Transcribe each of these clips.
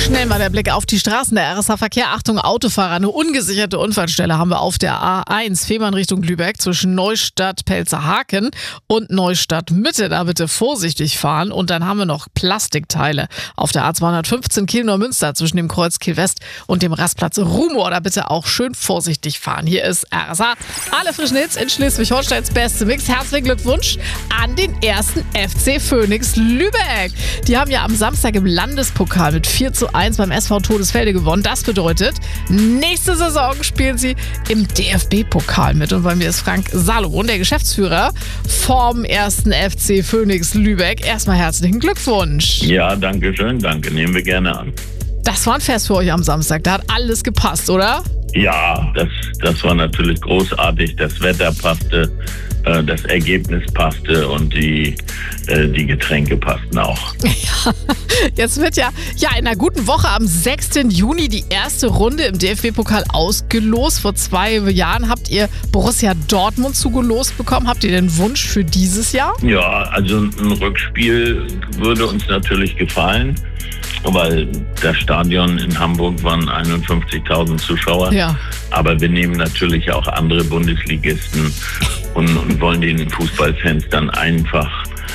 Schnell mal der Blick auf die Straßen. Der RSH-Verkehr. Achtung, Autofahrer. Eine ungesicherte Unfallstelle haben wir auf der A1 Fehmarn Richtung Lübeck zwischen Neustadt-Pelzerhaken und Neustadt-Mitte. Da bitte vorsichtig fahren. Und dann haben wir noch Plastikteile auf der A215 Kiel-Neumünster zwischen dem Kreuz Kiel-West und dem Rastplatz Rumohr. Da bitte auch schön vorsichtig fahren. Hier ist RSH. Alle frischen Hits in Schleswig-Holsteins beste Mix. Herzlichen Glückwunsch an den ersten FC Phönix Lübeck. Die haben ja am Samstag im Landespokal mit 4:1 beim SV Todesfelde gewonnen. Das bedeutet, nächste Saison spielen sie im DFB-Pokal mit. Und bei mir ist Frank Salomon, der Geschäftsführer vom ersten FC Phönix Lübeck. Erstmal herzlichen Glückwunsch. Ja, danke schön, danke. Nehmen wir gerne an. Das war ein Fest für euch am Samstag. Da hat alles gepasst, oder? Ja, das war natürlich großartig. Das Wetter passte, das Ergebnis passte und die Getränke passten auch. Ja, jetzt wird ja in einer guten Woche am 6. Juni die erste Runde im DFB-Pokal ausgelost. Vor 2 Jahren habt ihr Borussia Dortmund zugelost bekommen. Habt ihr den Wunsch für dieses Jahr? Ja, also ein Rückspiel würde uns natürlich gefallen, weil das Stadion in Hamburg waren 51.000 Zuschauer. Ja. Aber wir nehmen natürlich auch andere Bundesligisten und wollen den Fußballfans dann einfach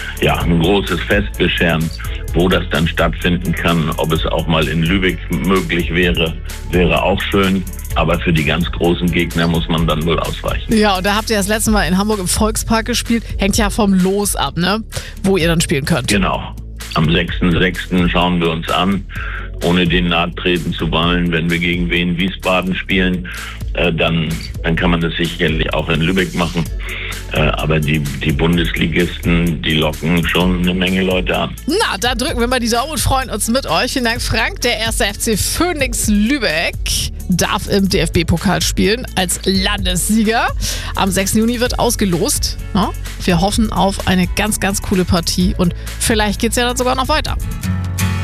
ein großes Fest bescheren. Wo das dann stattfinden kann, ob es auch mal in Lübeck möglich wäre auch schön. Aber für die ganz großen Gegner muss man dann wohl ausweichen. Ja, und da habt ihr das letzte Mal in Hamburg im Volkspark gespielt. Hängt ja vom Los ab, ne? Wo ihr dann spielen könnt. Genau. Am 6.6. schauen wir uns an, ohne den nahe treten zu wollen. Wenn wir gegen Wien Wiesbaden spielen, dann kann man das sicherlich auch in Lübeck machen. Aber die Bundesligisten, die locken schon eine Menge Leute an. Na, da drücken wir mal die Daumen und freuen uns mit euch. Vielen Dank, Frank. Der erste FC Phönix Lübeck darf im DFB-Pokal spielen als Landessieger. Am 6. Juni wird ausgelost. Wir hoffen auf eine ganz, ganz coole Partie und vielleicht geht es ja dann sogar noch weiter.